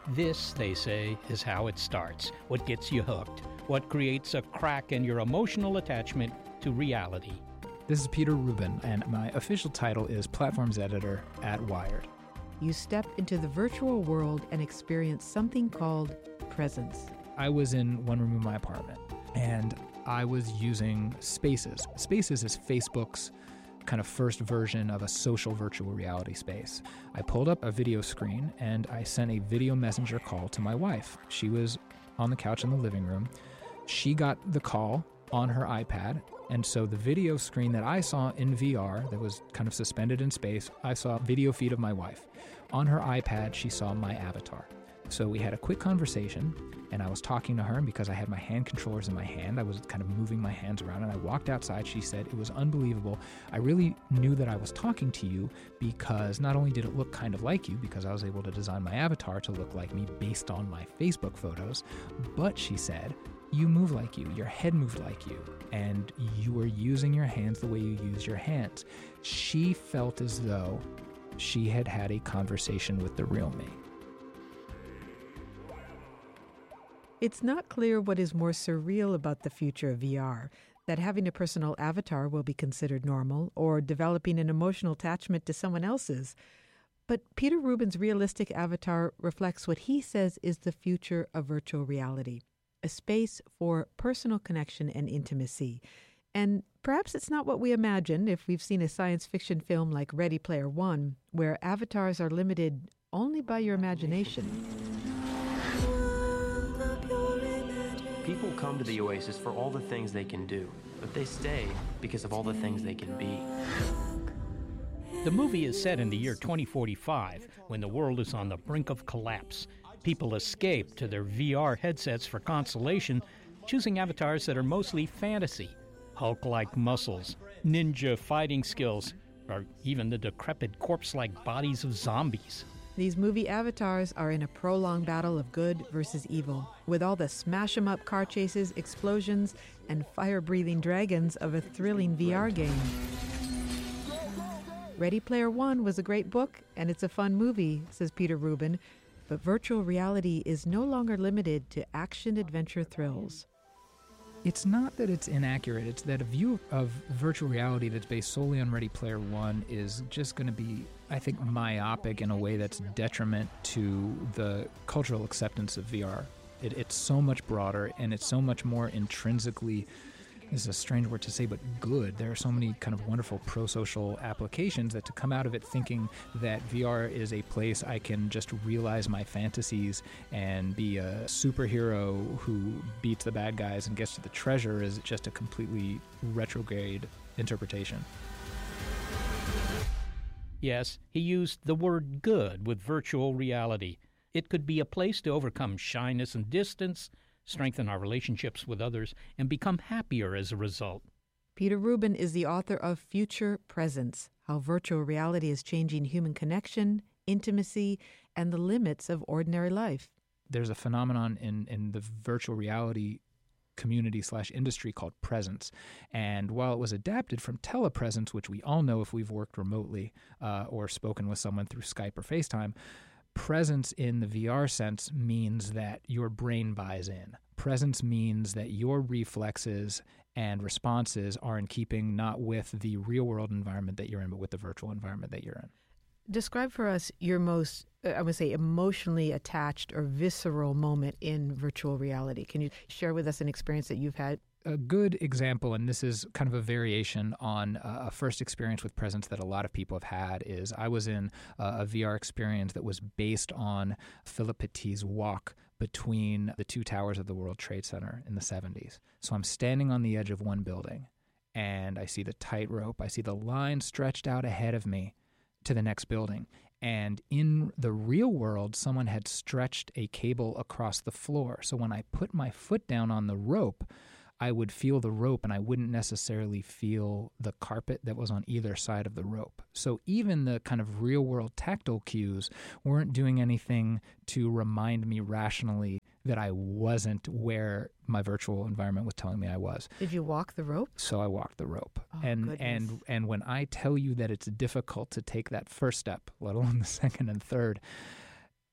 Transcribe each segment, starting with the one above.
This, they say, is how it starts, what gets you hooked, what creates a crack in your emotional attachment to reality. This is Peter Rubin, and my official title is Platforms Editor at Wired. You step into the virtual world and experience something called presence. I was in one room of my apartment, and I was using Spaces. Spaces is Facebook's kind of first version of a social virtual reality space. I pulled up a video screen, and I sent a video messenger call to my wife. She was on the couch in the living room. She got the call on her iPad, and so the video screen that I saw in VR that was kind of suspended in space, I saw a video feed of my wife. On her iPad, she saw my avatar. So we had a quick conversation, and I was talking to her, and because I had my hand controllers in my hand, I was kind of moving my hands around, and I walked outside. She said, "It was unbelievable. I really knew that I was talking to you because not only did it look kind of like you, because I was able to design my avatar to look like me based on my Facebook photos, but," she said, "you move like you, your head moved like you, and you were using your hands the way you use your hands." She felt as though she had had a conversation with the real me. It's not clear what is more surreal about the future of VR, that having a personal avatar will be considered normal, or developing an emotional attachment to someone else's. But Peter Rubin's realistic avatar reflects what he says is the future of virtual reality, a space for personal connection and intimacy. And perhaps it's not what we imagine if we've seen a science fiction film like Ready Player One, where avatars are limited only by your imagination. People come to the Oasis for all the things they can do, but they stay because of all the things they can be. The movie is set in the year 2045, when the world is on the brink of collapse. People escape to their VR headsets for consolation, choosing avatars that are mostly fantasy. Hulk-like muscles, ninja fighting skills, or even the decrepit corpse-like bodies of zombies. These movie avatars are in a prolonged battle of good versus evil, with all the smash-em-up car chases, explosions, and fire-breathing dragons of a thrilling VR game. Ready Player One was a great book, and it's a fun movie, says Peter Rubin, but virtual reality is no longer limited to action-adventure thrills. It's not that it's inaccurate, it's that a view of virtual reality that's based solely on Ready Player One is just going to be, I think, myopic in a way that's detriment to the cultural acceptance of VR. It's so much broader, and it's so much more intrinsically, this is a strange word to say, but good. There are so many kind of wonderful pro-social applications that to come out of it thinking that VR is a place I can just realize my fantasies and be a superhero who beats the bad guys and gets to the treasure is just a completely retrograde interpretation. Yes, he used the word good with virtual reality. It could be a place to overcome shyness and distance, strengthen our relationships with others, and become happier as a result. Peter Rubin is the author of Future Presence, How Virtual Reality is Changing Human Connection, Intimacy, and the Limits of Ordinary Life. There's a phenomenon in the virtual reality community/industry called presence. And while it was adapted from telepresence, which we all know if we've worked remotely or spoken with someone through Skype or FaceTime, presence in the VR sense means that your brain buys in. Presence means that your reflexes and responses are in keeping not with the real-world environment that you're in, but with the virtual environment that you're in. Describe for us your most, I would say, emotionally attached or visceral moment in virtual reality. Can you share with us an experience that you've had? A good example, and this is kind of a variation on a first experience with presence that a lot of people have had, is I was in a VR experience that was based on Philip Petit's walk between the two towers of the World Trade Center in the 70s. So I'm standing on the edge of one building, and I see the tightrope. I see the line stretched out ahead of me to the next building. And in the real world, someone had stretched a cable across the floor. So when I put my foot down on the rope, I would feel the rope and I wouldn't necessarily feel the carpet that was on either side of the rope. So even the kind of real world tactile cues weren't doing anything to remind me rationally that I wasn't where my virtual environment was telling me I was. Did you walk the rope? So I walked the rope. Oh, and when I tell you that it's difficult to take that first step, let alone the second and third,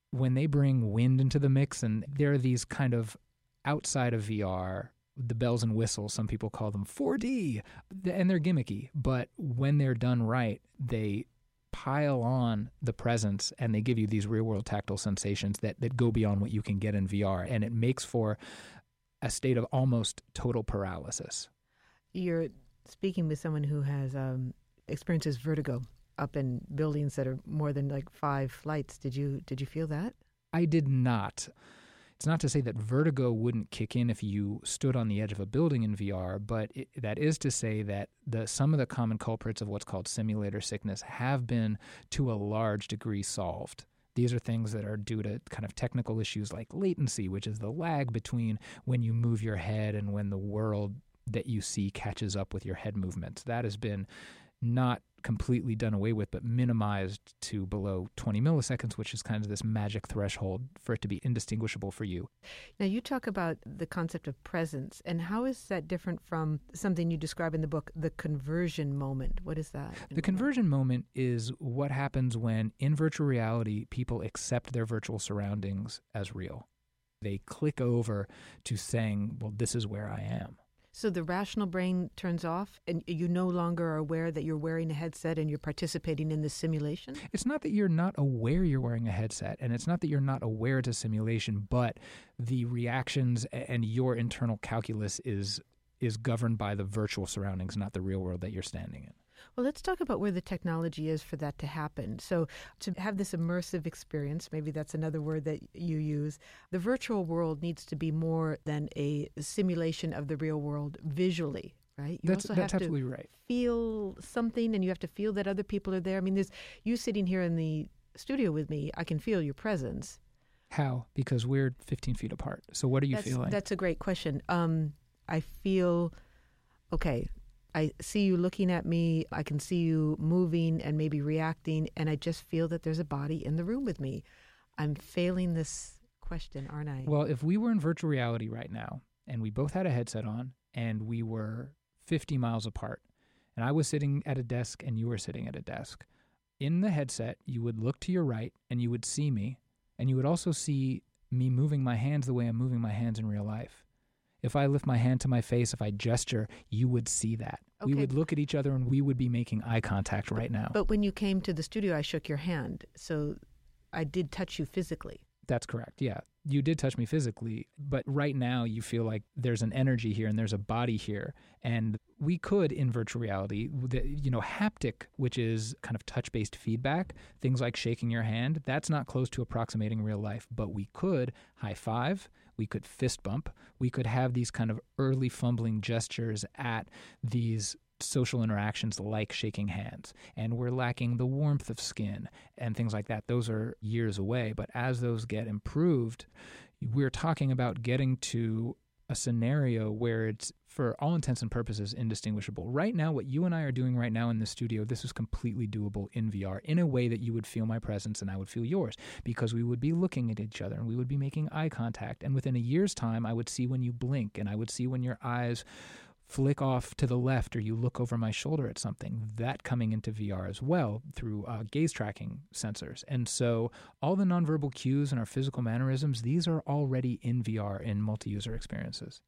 when they bring wind into the mix, and there are these kind of outside of VR, the bells and whistles, some people call them 4D, and they're gimmicky, but when they're done right, they pile on the presence and they give you these real-world tactile sensations that go beyond what you can get in VR, and it makes for a state of almost total paralysis. You're speaking with someone who has experiences vertigo up in buildings that are more than like 5 flights. Did you feel that? I did not. It's not to say that vertigo wouldn't kick in if you stood on the edge of a building in VR, but that is to say that some of the common culprits of what's called simulator sickness have been, to a large degree, solved. These are things that are due to kind of technical issues like latency, which is the lag between when you move your head and when the world that you see catches up with your head movements. That has been not completely done away with, but minimized to below 20 milliseconds, which is kind of this magic threshold for it to be indistinguishable for you. Now, you talk about the concept of presence, and how is that different from something you describe in the book, the conversion moment? What is that? The conversion moment is what happens when, in virtual reality, people accept their virtual surroundings as real. They click over to saying, well, this is where I am. So the rational brain turns off and you no longer are aware that you're wearing a headset and you're participating in this simulation? It's not that you're not aware you're wearing a headset, and it's not that you're not aware it's a simulation, but the reactions and your internal calculus is governed by the virtual surroundings, not the real world that you're standing in. Well, let's talk about where the technology is for that to happen. So to have this immersive experience, maybe that's another word that you use, the virtual world needs to be more than a simulation of the real world visually, right? You that's absolutely right. Feel something, and you have to feel that other people are there. I mean, there's you sitting here in the studio with me, I can feel your presence. How? Because we're 15 feet apart. So what are you feeling? That's a great question. I feel, okay, I see you looking at me, I can see you moving and maybe reacting, and I just feel that there's a body in the room with me. I'm failing this question, aren't I? Well, if we were in virtual reality right now, and we both had a headset on, and we were 50 miles apart, and I was sitting at a desk and you were sitting at a desk, in the headset, you would look to your right and you would see me, and you would also see me moving my hands the way I'm moving my hands in real life. If I lift my hand to my face, if I gesture, you would see that. Okay. We would look at each other and we would be making eye contact right now. But when you came to the studio, I shook your hand. So I did touch you physically. That's correct, yeah. You did touch me physically, but right now you feel like there's an energy here and there's a body here. And we could, in virtual reality, haptic, which is kind of touch-based feedback, things like shaking your hand, that's not close to approximating real life. But we could high five, we could fist bump, we could have these kind of early fumbling gestures at these social interactions like shaking hands, and we're lacking the warmth of skin and things like that. Those are years away, but as those get improved, we're talking about getting to a scenario where it's, for all intents and purposes, indistinguishable. Right now, what you and I are doing right now in the studio, this is completely doable in VR in a way that you would feel my presence and I would feel yours, because we would be looking at each other and we would be making eye contact. And within a year's time, I would see when you blink and I would see when your eyes flick off to the left or you look over my shoulder at something, that coming into VR as well through gaze tracking sensors. And so all the nonverbal cues and our physical mannerisms, these are already in VR in multi-user experiences.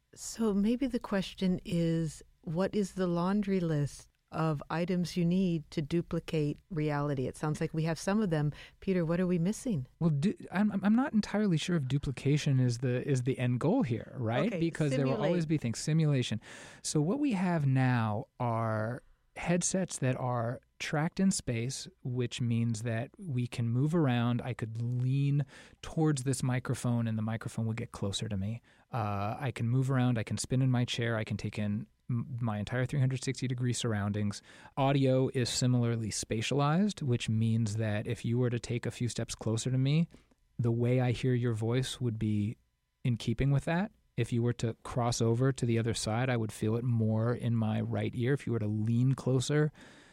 So maybe the question is, what is the laundry list of items you need to duplicate reality? It sounds like we have some of them. Peter, what are we missing? Well, I'm not entirely sure if duplication is the end goal here, right? Okay, because there will always be things. Simulation. So what we have now are headsets that are tracked in space, which means that we can move around. I could lean towards this microphone and the microphone would get closer to me. I can move around. I can spin in my chair. I can take in my entire 360-degree surroundings. Audio is similarly spatialized, which means that if you were to take a few steps closer to me, the way I hear your voice would be in keeping with that. If you were to cross over to the other side, I would feel it more in my right ear. If you were to lean closer,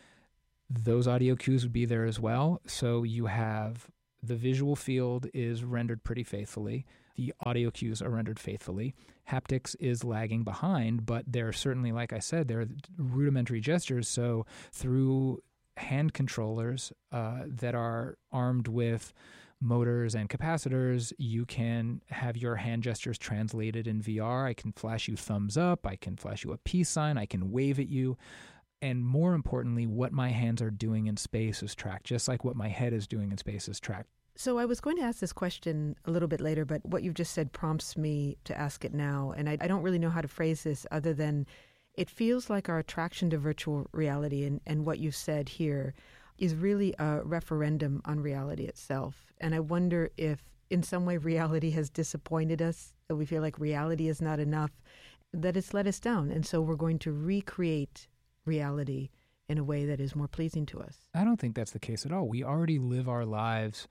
those audio cues would be there as well. So you have the visual field is rendered pretty faithfully. The audio cues are rendered faithfully. Haptics is lagging behind, but there are certainly, like I said, there are rudimentary gestures. So through hand controllers that are armed with motors and capacitors. You can have your hand gestures translated in VR. I can flash you thumbs up. I can flash you a peace sign. I can wave at you. And more importantly, what my hands are doing in space is tracked, just like what my head is doing in space is tracked. So I was going to ask this question a little bit later, but what you've just said prompts me to ask it now. And I don't really know how to phrase this other than it feels like our attraction to virtual reality and what you've said here is really a referendum on reality itself. And I wonder if in some way reality has disappointed us, that we feel like reality is not enough, that it's let us down. And so we're going to recreate reality in a way that is more pleasing to us. I don't think that's the case at all. We already live our lives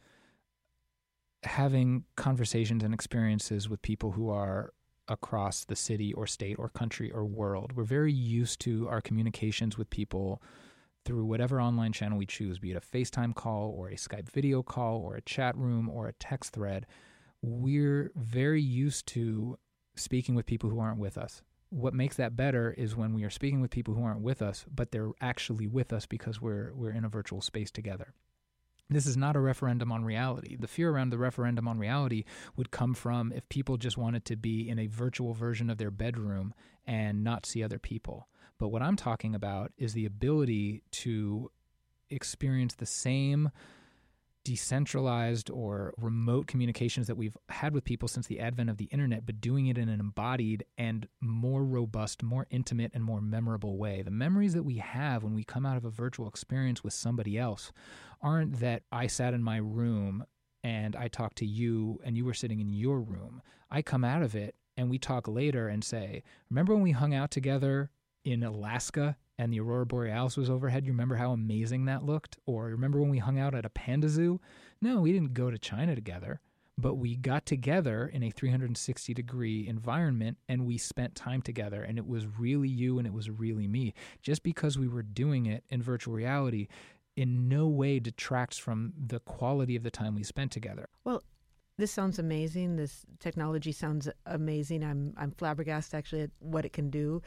having conversations and experiences with people who are across the city or state or country or world. We're very used to our communications with people through whatever online channel we choose, be it a FaceTime call or a Skype video call or a chat room or a text thread. We're very used to speaking with people who aren't with us. What makes that better is when we are speaking with people who aren't with us, but they're actually with us because we're in a virtual space together. This is not a referendum on reality. The fear around the referendum on reality would come from if people just wanted to be in a virtual version of their bedroom and not see other people. But what I'm talking about is the ability to experience the same decentralized or remote communications that we've had with people since the advent of the internet, but doing it in an embodied and more robust, more intimate, and more memorable way. The memories that we have when we come out of a virtual experience with somebody else aren't that I sat in my room and I talked to you and you were sitting in your room. I come out of it and we talk later and say, remember when we hung out together in Alaska and the Aurora Borealis was overhead? You remember how amazing that looked? Or remember when we hung out at a panda zoo? No, we didn't go to China together, but we got together in a 360-degree environment and we spent time together, and it was really you and it was really me. Just because we were doing it in virtual reality in no way detracts from the quality of the time we spent together. Well, this sounds amazing. This technology sounds amazing. I'm flabbergasted actually at what it can do.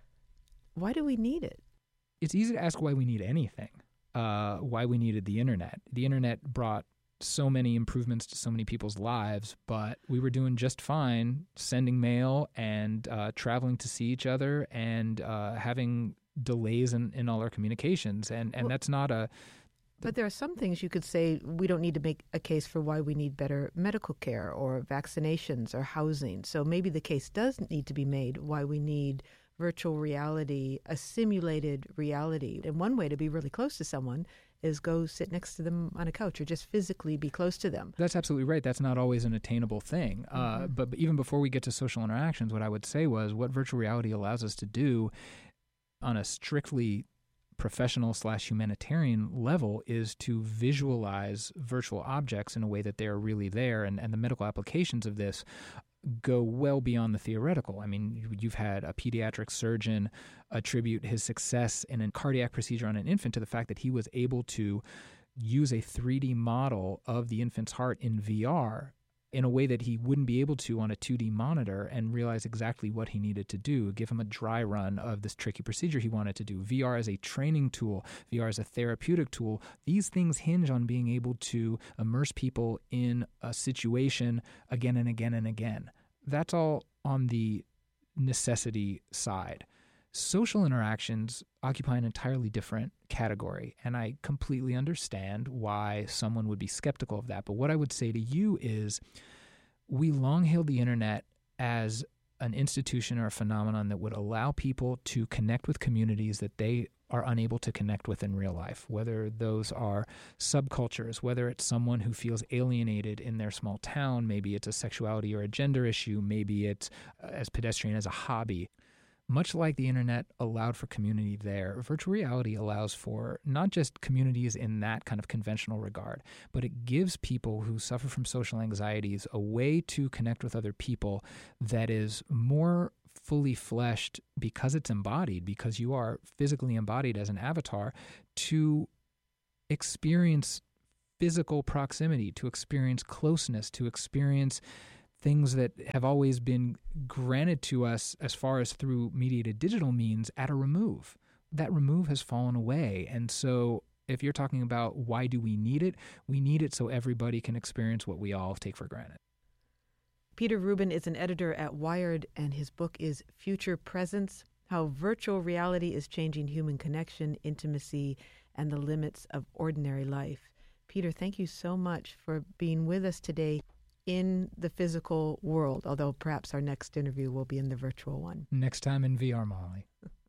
Why do we need it? It's easy to ask why we need anything, why we needed the internet. The internet brought so many improvements to so many people's lives, but we were doing just fine sending mail and traveling to see each other and having delays in all our communications. And well, that's not a... But there are some things you could say we don't need to make a case for why we need better medical care or vaccinations or housing. So maybe the case does need to be made why we need virtual reality, a simulated reality. And one way to be really close to someone is go sit next to them on a couch or just physically be close to them. That's absolutely right. That's not always an attainable thing. But even before we get to social interactions, what I would say was what virtual reality allows us to do on a strictly professional/humanitarian level is to visualize virtual objects in a way that they're really there. And the medical applications of this go well beyond the theoretical. I mean, you've had a pediatric surgeon attribute his success in a cardiac procedure on an infant to the fact that he was able to use a 3D model of the infant's heart in VR in a way that he wouldn't be able to on a 2D monitor and realize exactly what he needed to do, give him a dry run of this tricky procedure he wanted to do. VR as a training tool, VR as a therapeutic tool, these things hinge on being able to immerse people in a situation again and again and again. That's all on the necessity side. Social interactions occupy an entirely different category, and I completely understand why someone would be skeptical of that. But what I would say to you is we long hailed the internet as an institution or a phenomenon that would allow people to connect with communities that they are unable to connect with in real life, whether those are subcultures, whether it's someone who feels alienated in their small town, maybe it's a sexuality or a gender issue, maybe it's as pedestrian as a hobby. Much like the internet allowed for community there, virtual reality allows for not just communities in that kind of conventional regard, but it gives people who suffer from social anxieties a way to connect with other people that is more fully fleshed because it's embodied, because you are physically embodied as an avatar, to experience physical proximity, to experience closeness, to experience things that have always been granted to us as far as through mediated digital means at a remove. That remove has fallen away. And so If you're talking about why do we need it so everybody can experience what we all take for granted. Peter Rubin is an editor at Wired, and his book is Future Presence: How Virtual Reality is Changing Human Connection, Intimacy, and the Limits of Ordinary Life. Peter, thank you so much for being with us today in the physical world, although perhaps our next interview will be in the virtual one. Next time in VR, Molly.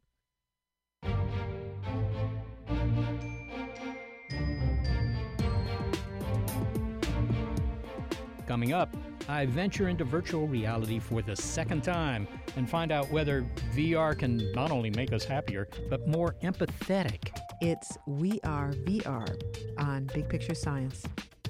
Coming up, I venture into virtual reality for the second time and find out whether VR can not only make us happier, but more empathetic. It's We Are VR on Big Picture Science.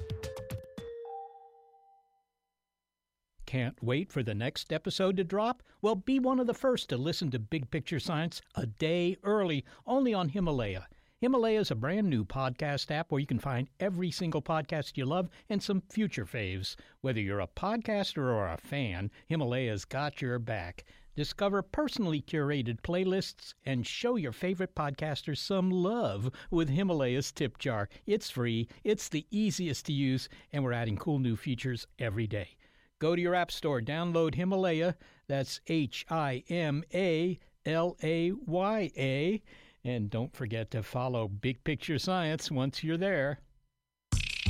Can't wait for the next episode to drop? Well, be one of the first to listen to Big Picture Science a day early, only on Himalaya. Himalaya is a brand new podcast app where you can find every single podcast you love and some future faves. Whether you're a podcaster or a fan, Himalaya's got your back. Discover personally curated playlists and show your favorite podcasters some love with Himalaya's tip jar. It's free, it's the easiest to use, and we're adding cool new features every day. Go to your app store, download Himalaya, that's Himalaya, and don't forget to follow Big Picture Science once you're there.